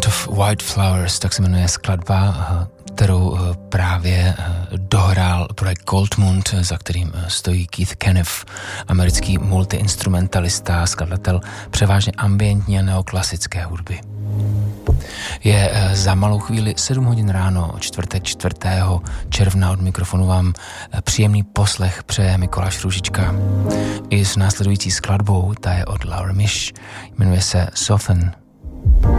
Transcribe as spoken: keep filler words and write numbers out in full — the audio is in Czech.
Scent of White Flowers, tak se jmenuje skladba, kterou právě dohrál projekt Goldmund, za kterým stojí Keith Kenneth, americký multiinstrumentalista, skladatel převážně ambientní a neoklasické hudby. Je za malou chvíli sedm hodin ráno, čtvrtek čtvrtého června. Od mikrofonu vám příjemný poslech přeje Mikuláš Růžička. I s následující skladbou, ta je od Laura Mish, jmenuje se Soften.